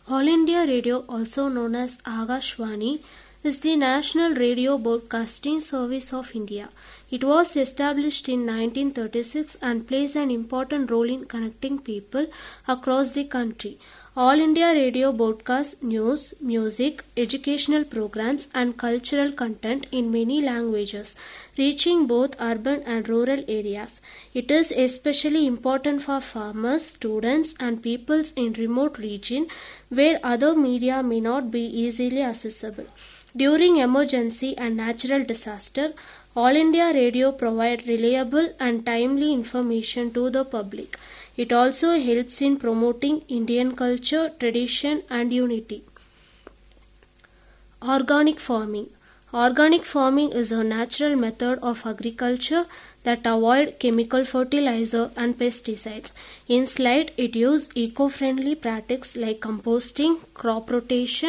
All India Radio, also known as Agashwani, is the national radio broadcasting service of India. It was established in 1936 and plays an important role in connecting people across the country. All India Radio broadcasts news, music, educational programs, and cultural content in many languages, reaching both urban and rural areas. It is especially important for farmers, students, and peoples in remote regions where other media may not be easily accessible. During emergency and natural disaster, All India Radio provides reliable and timely information to the public. It also helps in promoting Indian culture, tradition, and unity. Organic farming. Organic farming is a natural method of agriculture that avoids chemical fertilizer and pesticides. Instead, it uses eco-friendly practices like composting, crop rotation,